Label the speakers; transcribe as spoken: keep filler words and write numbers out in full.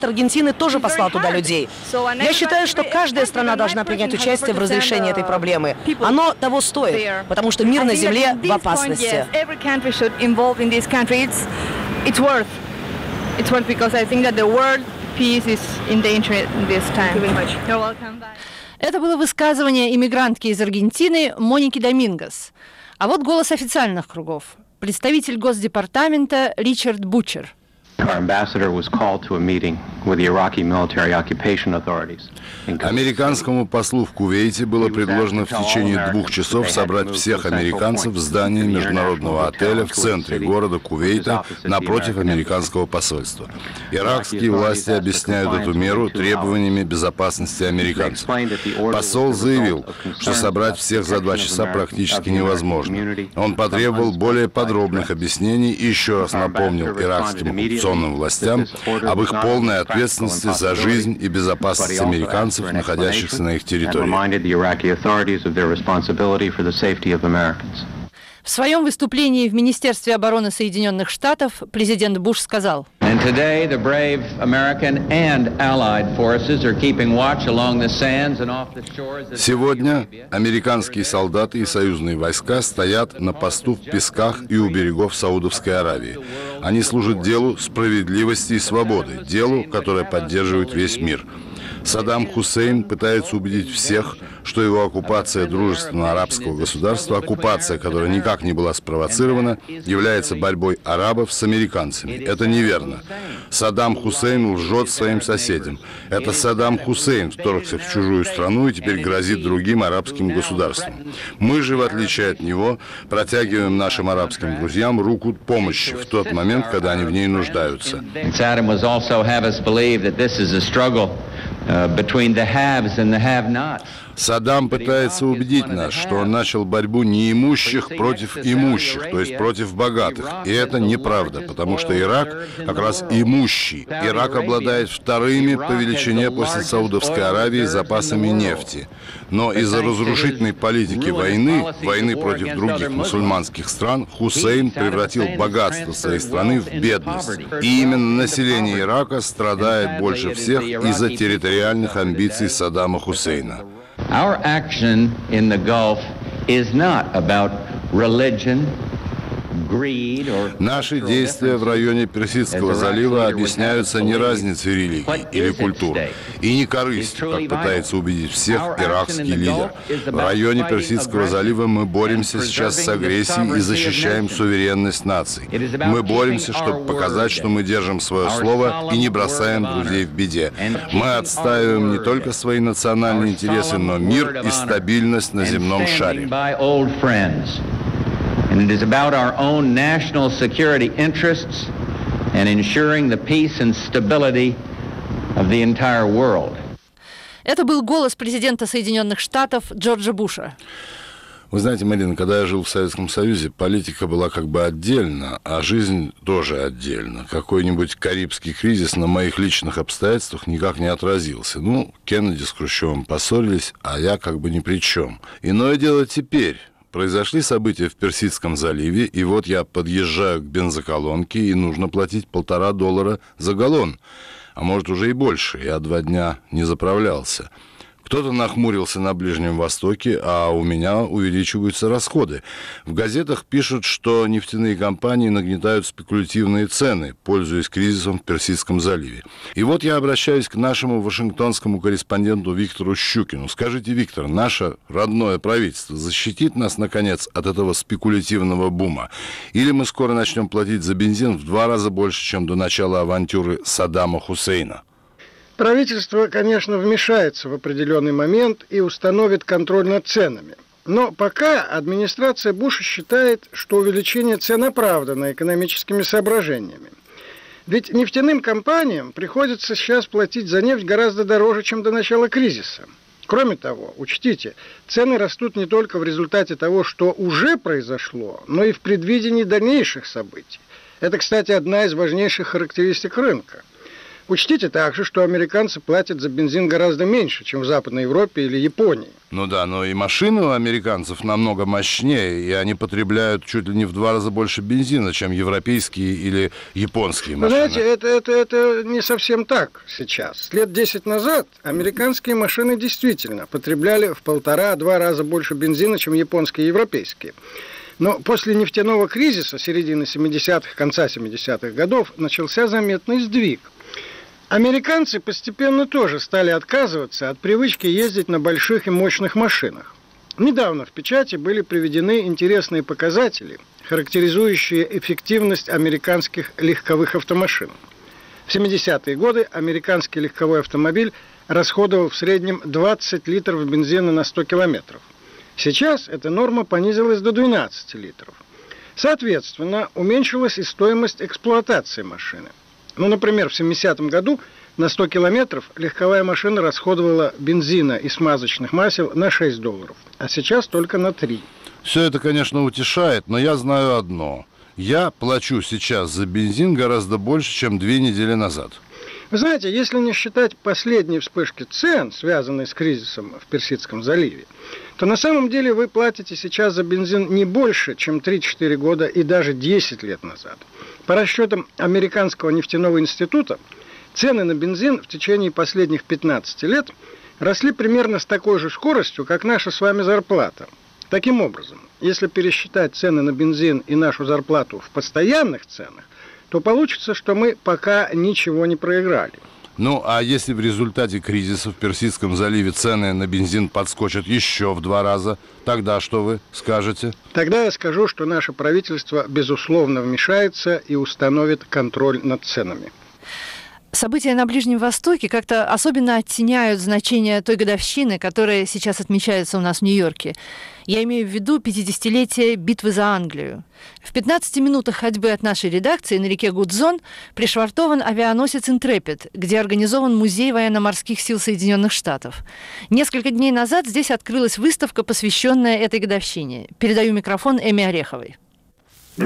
Speaker 1: Аргентины тоже послал туда людей. Я считаю, что каждая страна должна принять участие в разрешении этой проблемы. Оно того стоит, потому что мир на Земле в опасности.
Speaker 2: Это было высказывание иммигрантки из Аргентины Моники Домингос. А вот голос официальных кругов. Представитель Госдепартамента Ричард Бучер.
Speaker 3: Американскому послу в Кувейте было предложено в течение двух часов собрать всех американцев в здании международного отеля в центре города Кувейта напротив американского посольства. Иракские власти объясняют эту меру требованиями безопасности американцев. Посол заявил, что собрать всех за два часа практически невозможно. Он потребовал более подробных объяснений и еще раз напомнил иракским оккупационным властям об их полной ответственности за жизнь и безопасность американцев, находящихся на их территории.
Speaker 2: В своем выступлении в Министерстве обороны Соединенных Штатов президент Буш сказал:
Speaker 3: «Сегодня американские солдаты и союзные войска стоят на посту в песках и у берегов Саудовской Аравии. Они служат делу справедливости и свободы, делу, которое поддерживает весь мир. Саддам Хусейн пытается убедить всех, что его оккупация дружественного арабского государства, оккупация, которая никак не была спровоцирована, является борьбой арабов с американцами. Это неверно. Саддам Хусейн лжет своим соседям. Это Саддам Хусейн вторгся в чужую страну и теперь грозит другим арабским государствам. Мы же, в отличие от него, протягиваем нашим арабским друзьям руку помощи в тот момент, когда они в ней нуждаются». Саддам пытается убедить нас, что он начал борьбу неимущих против имущих, то есть против богатых. И это неправда, потому что Ирак как раз имущий. Ирак обладает вторыми по величине после Саудовской Аравии запасами нефти. Но из-за разрушительной политики войны, войны против других мусульманских стран, Хусейн превратил богатство своей страны в бедность. И именно население Ирака страдает больше всех из-за территориальных амбиций Саддама Хусейна.
Speaker 4: Our action in the Gulf is not about religion.
Speaker 3: Наши действия в районе Персидского залива объясняются не разницей религий или культур и не корыстью, как пытается убедить всех иракский лидер. В районе Персидского залива мы боремся сейчас с агрессией и защищаем суверенность наций. Мы боремся, чтобы показать, что мы держим свое слово и не бросаем друзей в беде. Мы отстаиваем не только свои национальные интересы, но мир и стабильность на земном шаре.
Speaker 4: And it is about our own national security interests and ensuring the peace and stability of the entire world.
Speaker 2: Это был голос президента Соединенных Штатов Джорджа Буша.
Speaker 3: Вы знаете, Марина, когда я жил в Советском Союзе, политика была как бы отдельно, а жизнь тоже отдельно. Какой-нибудь карибский кризис на моих личных обстоятельствах никак не отразился. Ну, Кеннеди с Хрущевым поссорились, а я как бы ни при чем. Иное дело теперь. Произошли события в Персидском заливе, и вот я подъезжаю к бензоколонке, и нужно платить полтора доллара за галлон. А может, уже и больше. Я два дня не заправлялся. Кто-то нахмурился на Ближнем Востоке, а у меня увеличиваются расходы. В газетах пишут, что нефтяные компании нагнетают спекулятивные цены, пользуясь кризисом в Персидском заливе. И вот я обращаюсь к нашему вашингтонскому корреспонденту Виктору Щукину. Скажите, Виктор, наше родное правительство защитит нас, наконец, от этого спекулятивного бума? Или мы скоро начнем платить за бензин в два раза больше, чем до начала авантюры Саддама Хусейна?
Speaker 5: Правительство, конечно, вмешается в определенный момент и установит контроль над ценами. Но пока администрация Буша считает, что увеличение цен оправдано экономическими соображениями. Ведь нефтяным компаниям приходится сейчас платить за нефть гораздо дороже, чем до начала кризиса. Кроме того, учтите, цены растут не только в результате того, что уже произошло, но и в предвидении дальнейших событий. Это, кстати, одна из важнейших характеристик рынка. Учтите также, что американцы платят за бензин гораздо меньше, чем в Западной Европе или Японии.
Speaker 3: Ну да, но и машины у американцев намного мощнее, и они потребляют чуть ли не в два раза больше бензина, чем европейские или японские машины.
Speaker 5: Вы знаете, это, это, это не совсем так сейчас. Лет десять назад американские машины действительно потребляли в полтора-два раза больше бензина, чем японские и европейские. Но после нефтяного кризиса середины семидесятых, конца семидесятых годов начался заметный сдвиг. Американцы постепенно тоже стали отказываться от привычки ездить на больших и мощных машинах. Недавно в печати были приведены интересные показатели, характеризующие эффективность американских легковых автомашин. В семидесятые годы американский легковой автомобиль расходовал в среднем двадцать литров бензина на сто километров. Сейчас эта норма понизилась до двенадцати литров. Соответственно, уменьшилась и стоимость эксплуатации машины. Ну, например, в семидесятом году на сто километров легковая машина расходовала бензина и смазочных масел на шесть долларов, а сейчас только на три.
Speaker 3: Все это, конечно, утешает, но я знаю одно. Я плачу сейчас за бензин гораздо больше, чем две недели назад.
Speaker 5: Вы знаете, если не считать последние вспышки цен, связанные с кризисом в Персидском заливе, то на самом деле вы платите сейчас за бензин не больше, чем три-четыре года и даже десять лет назад. По расчетам Американского нефтяного института, цены на бензин в течение последних пятнадцати лет росли примерно с такой же скоростью, как наша с вами зарплата. Таким образом, если пересчитать цены на бензин и нашу зарплату в постоянных ценах, то получится, что мы пока ничего не проиграли.
Speaker 3: Ну, а если в результате кризиса в Персидском заливе цены на бензин подскочат еще в два раза, тогда что вы скажете?
Speaker 5: Тогда я скажу, что наше правительство, безусловно, вмешается и установит контроль над ценами.
Speaker 2: События на Ближнем Востоке как-то особенно оттеняют значение той годовщины, которая сейчас отмечается у нас в Нью-Йорке. Я имею в виду пятидесятилетие битвы за Англию. В пятнадцати минутах ходьбы от нашей редакции на реке Гудзон пришвартован авианосец «Интрепид», где организован музей военно-морских сил Соединенных Штатов. Несколько дней назад здесь открылась выставка, посвященная этой годовщине. Передаю микрофон Эми Ореховой.